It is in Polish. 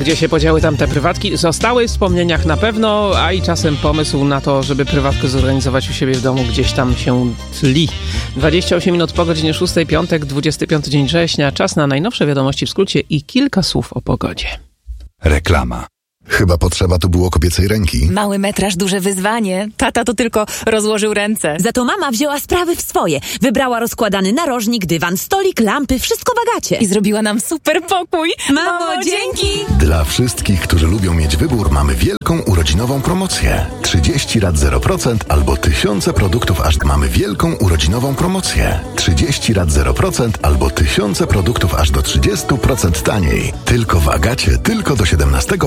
Gdzie się podziały tamte prywatki? Zostały w wspomnieniach na pewno, a i czasem pomysł na to, żeby prywatkę zorganizować u siebie w domu gdzieś tam się tli. 28 minut po godzinie 6, piątek, 25 dzień września. Czas na najnowsze wiadomości w skrócie i kilka słów o pogodzie. Reklama. Chyba potrzeba tu było kobiecej ręki. Mały metraż, duże wyzwanie. Tata to tylko rozłożył ręce. Za to mama wzięła sprawy w swoje. Wybrała rozkładany narożnik, dywan, stolik, lampy, wszystko w Agacie. I zrobiła nam super pokój. Mamo, dzięki! Dla wszystkich, którzy lubią mieć wybór, mamy wielką urodzinową promocję. 30 rat 0% albo tysiące produktów aż... Mamy wielką urodzinową promocję. 30 rat 0% albo tysiące produktów aż do 30% taniej. Tylko w Agacie, tylko do 17